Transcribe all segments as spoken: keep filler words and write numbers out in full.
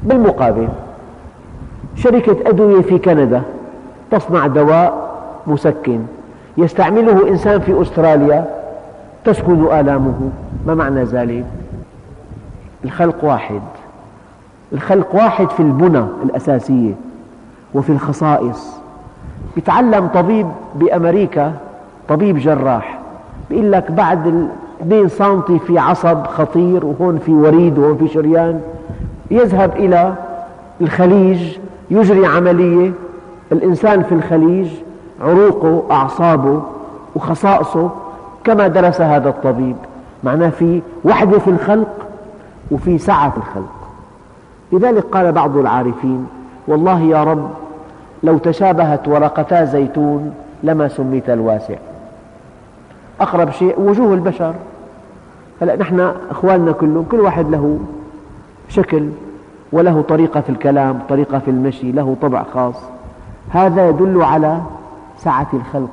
بالمقابل شركة أدوية في كندا تصنع دواء مسكن يستعمله إنسان في أستراليا تسكن آلامه. ما معنى ذلك؟ الخلق واحد، الخلق واحد في البنى الأساسية وفي الخصائص. يتعلم طبيب بأمريكا، طبيب جراح، بيقول لك بعد اثنين سنتي في عصب خطير، وهون في وريد وهون في شريان، يذهب إلى الخليج يجري عملية. الإنسان في الخليج عروقه، أعصابه وخصائصه كما درس هذا الطبيب. معناه في وحدة في الخلق وفي سعة في الخلق. لذلك قال بعض العارفين: والله يا رب لو تشابهت ورقتا زيتون لما سميت الواسع. أقرب شيء وجوه البشر. هلأ نحن أخواننا كلهم كل واحد له شكل وله طريقة في الكلام، طريقة في المشي، له طبع خاص. هذا يدل على سعة الخلق.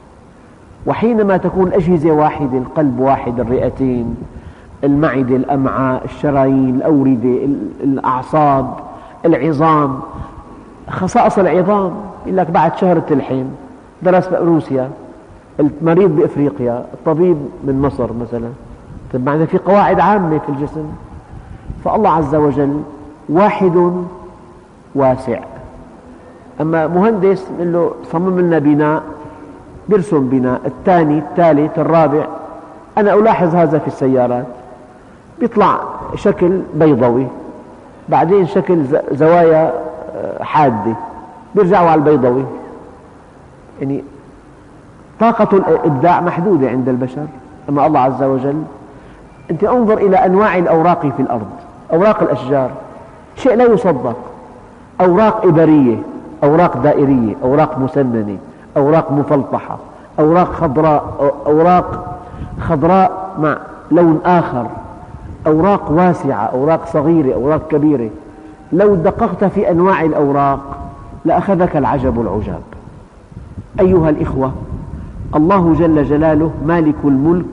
وحينما تكون الأجهزة واحدة، القلب واحد، الرئتين، المعدة، الأمعاء، الشرايين، الأوردة، الأعصاب، العظام، خصائص العظام. يقول لك بعد شهر تلحم. درس بروسيا، المريض بإفريقيا، الطبيب من مصر مثلا. طيب معنى في قواعد عامة في الجسم. فالله عز وجل واحد واسع. أما مهندس نقول له صمم لنا بناء، بيرسم بناء، الثاني الثالث الرابع. أنا ألاحظ هذا في السيارات، بيطلع شكل بيضوي، بعدين شكل زوايا حادة، بيرجعوا على البيضوي. يعني طاقة الإبداع محدودة عند البشر. أما الله عز وجل، أنت انظر إلى أنواع الأوراق في الأرض، أوراق الأشجار شيء لا يصدق. أوراق إبرية، أوراق دائرية، أوراق مسننة، أوراق مفلطحة، أوراق خضراء، أوراق خضراء مع لون آخر، أوراق واسعة، أوراق صغيرة، أوراق كبيرة. لو دققت في أنواع الأوراق لأخذك العجب العجاب. أيها الإخوة، الله جل جلاله مالك الملك،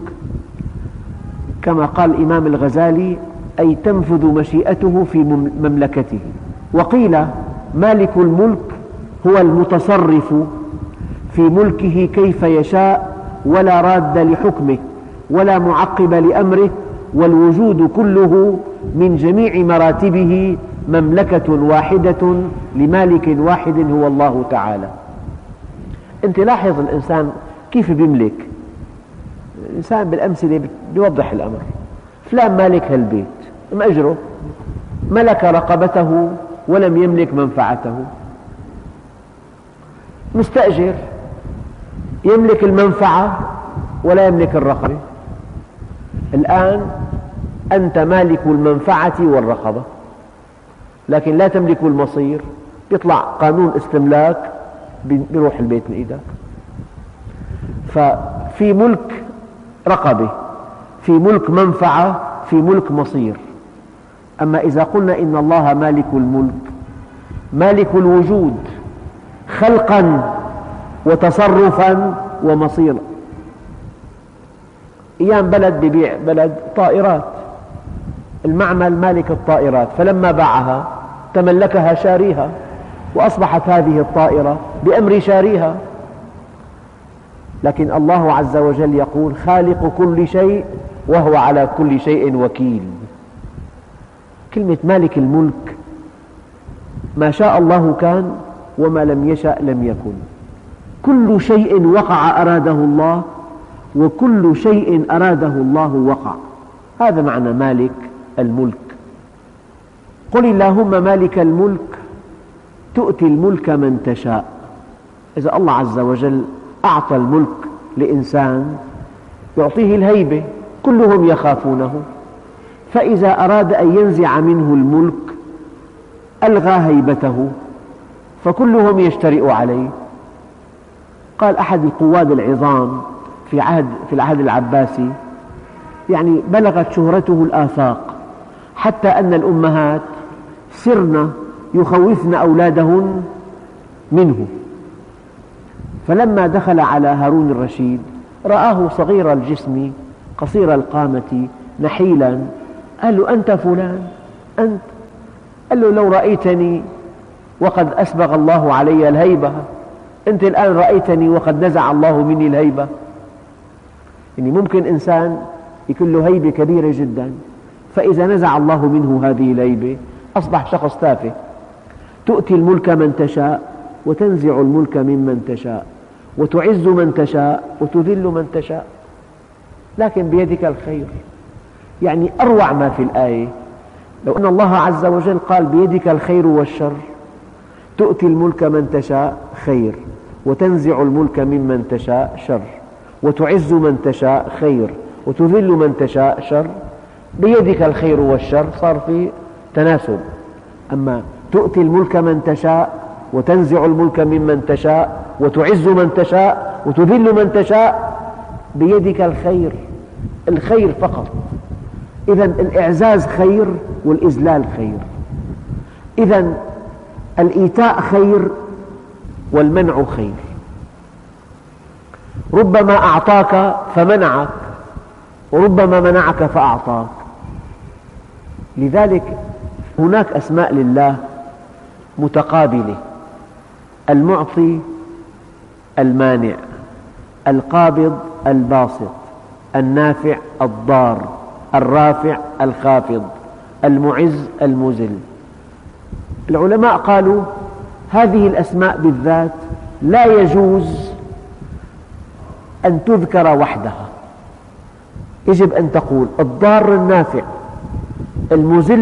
كما قال الإمام الغزالي: أي تنفذ مشيئته في مملكته. وقيل مالك الملك هو المتصرف في ملكه كيف يشاء، ولا راد لحكمه ولا معقب لأمره، والوجود كله من جميع مراتبه مملكة واحدة لمالك واحد هو الله تعالى. أنت لاحظ الإنسان كيف بيملك. الإنسان بالأمثلة بيوضح الأمر. فلان مالك هالبيت، مأجره، ملك رقبته ولم يملك منفعته. مستأجر يملك المنفعة ولا يملك الرقبة. الآن أنت مالك المنفعة والرقبة، لكن لا تملك المصير. يطلع قانون استملاك بيروح البيت من إيدك. ففي ملك رقبة، في ملك منفعة، في ملك مصير. أما إذا قلنا إن الله مالك الملك، مالك الوجود خلقا وتصرفا ومصيرا. أيام بلد ببيع بلد طائرات، المعمل مالك الطائرات، فلما باعها تملكها شاريها، وأصبحت هذه الطائرة بأمر شاريها. لكن الله عز وجل يقول: خالق كل شيء وهو على كل شيء وكيل. كلمة مالك الملك، ما شاء الله كان وما لم يشأ لم يكن. كل شيء وقع أراده الله، وكل شيء أراده الله وقع. هذا معنى مالك الملك. قل اللهم مالك الملك تؤتي الملك من تشاء. إذا الله عز وجل أعطى الملك لإنسان يعطيه الهيبة، كلهم يخافونه. فإذا أراد أن ينزع منه الملك ألغى هيبته، فكلهم يجترئ عليه. قال أحد القواد العظام في عهد في العهد العباسي، يعني بلغت شهرته الآفاق، حتى أن الأمهات سرن يخوفن أولادهن منه. فلما دخل على هارون الرشيد رآه صغير الجسم قصير القامة نحيلا، قال له: أنت فلان؟ أنت؟ قال له لو رأيتني وقد أسبغ الله علي الهيبة، أنت الآن رأيتني وقد نزع الله مني الهيبة. يعني ممكن إنسان يكون له هيبة كبيرة جدا، فإذا نزع الله منه هذه الهيبة أصبح شخص تافه. تؤتي الملك من تشاء وتنزع الملك ممن تشاء وتعز من تشاء وتذل من تشاء، لكن بيدك الخير. يعني أروع ما في الآية لو أن الله عز وجل قال بيدك الخير والشر، تؤتي الملك من تشاء خير، وتنزع الملك ممن تشاء شر، وتعز من تشاء خير، وتذل من تشاء شر. بيدك الخير والشر صار في تناسب. أما تؤتي الملك من تشاء وتنزع الملك ممن تشاء وتعز من تشاء وتذل من تشاء، بيدك الخير، الخير فقط. إذن الإعزاز خير والإذلال خير. إذن الإيتاء خير والمنع خير. ربما أعطاك فمنعك، وربما منعك فأعطاك. لذلك هناك أسماء لله متقابلة: المعطي المانع، القابض الباسط، النافع الضار، الرافع الخافض، المعز المذل. العلماء قالوا هذه الأسماء بالذات لا يجوز أن تذكر وحدها، يجب أن تقول الضار النافع، المذل